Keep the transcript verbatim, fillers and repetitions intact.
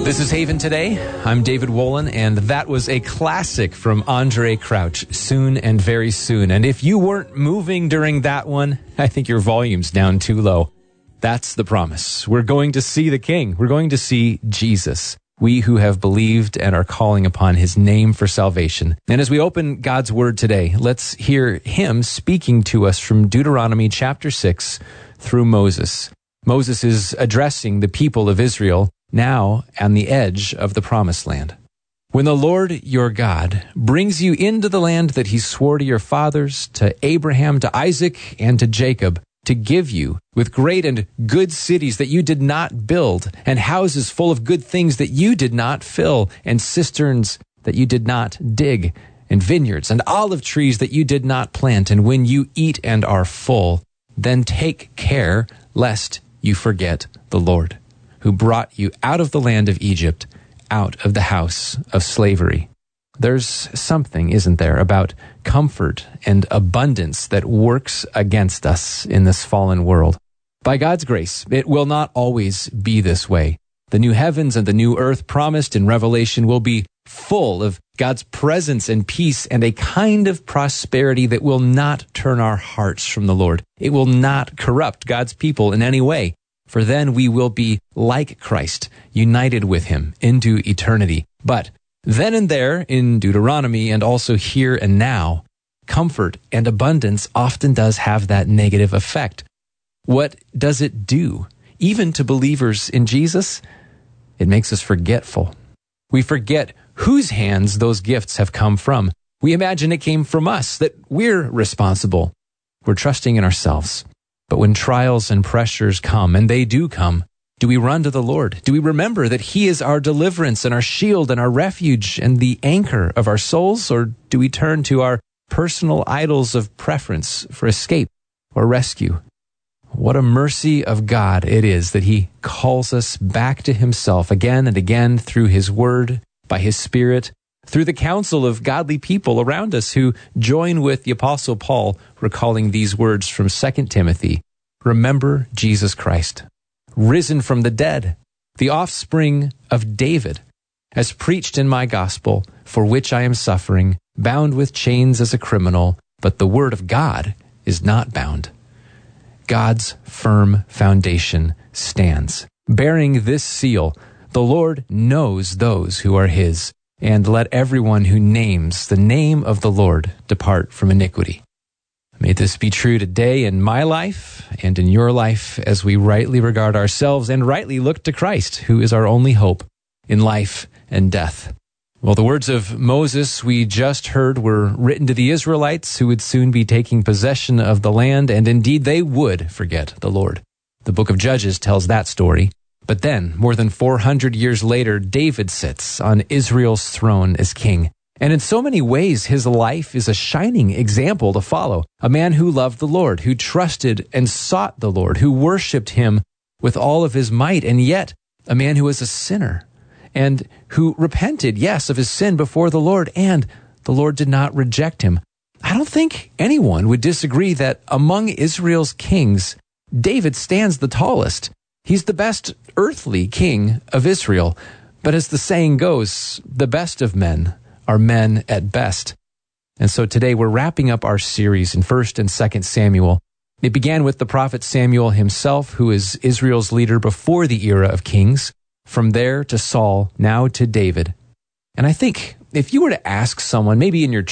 This is Haven Today. I'm David Wolin, and that was a classic from Andre Crouch, Soon and Very Soon. And if you weren't moving during that one, I think your volume's down too low. That's the promise. We're going to see the King. We're going to see Jesus. We who have believed and are calling upon his name for salvation. And as we open God's word today, let's hear him speaking to us from Deuteronomy chapter six through Moses. Moses is addressing the people of Israel now on the edge of the promised land. When the Lord your God brings you into the land that he swore to your fathers, to Abraham, to Isaac, and to Jacob, to give you with great and good cities that you did not build, and houses full of good things that you did not fill, and cisterns that you did not dig, and vineyards and olive trees that you did not plant, and when you eat and are full, then take care lest you forget the Lord, who brought you out of the land of Egypt, out of the house of slavery. There's something, isn't there, about comfort and abundance that works against us in this fallen world. By God's grace, it will not always be this way. The new heavens and the new earth promised in Revelation will be full of God's presence and peace and a kind of prosperity that will not turn our hearts from the Lord. It will not corrupt God's people in any way. For then we will be like Christ, united with him into eternity. But then and there in Deuteronomy and also here and now, comfort and abundance often does have that negative effect. What does it do? Even to believers in Jesus, it makes us forgetful. We forget whose hands those gifts have come from. We imagine it came from us, that we're responsible. We're trusting in ourselves. But when trials and pressures come, and they do come, do we run to the Lord? Do we remember that he is our deliverance and our shield and our refuge and the anchor of our souls? Or do we turn to our personal idols of preference for escape or rescue? What a mercy of God it is that he calls us back to himself again and again through his word, by his Spirit, through the counsel of godly people around us who join with the Apostle Paul recalling these words from Second Timothy. Remember Jesus Christ, risen from the dead, the offspring of David, as preached in my gospel, for which I am suffering, bound with chains as a criminal, but the word of God is not bound. God's firm foundation stands. Bearing this seal, the Lord knows those who are his. And let everyone who names the name of the Lord depart from iniquity. May this be true today in my life and in your life as we rightly regard ourselves and rightly look to Christ, who is our only hope in life and death. Well, the words of Moses we just heard were written to the Israelites who would soon be taking possession of the land, and indeed they would forget the Lord. The book of Judges tells that story. But then, more than four hundred years later, David sits on Israel's throne as king. And in so many ways, his life is a shining example to follow. A man who loved the Lord, who trusted and sought the Lord, who worshiped him with all of his might, and yet a man who was a sinner and who repented, yes, of his sin before the Lord, and the Lord did not reject him. I don't think anyone would disagree that among Israel's kings, David stands the tallest. He's the best earthly king of Israel. But as the saying goes, the best of men are men at best. And so today we're wrapping up our series in First and Second Samuel. It began with the prophet Samuel himself, who is Israel's leader before the era of kings. From there to Saul, now to David. And I think if you were to ask someone, maybe in your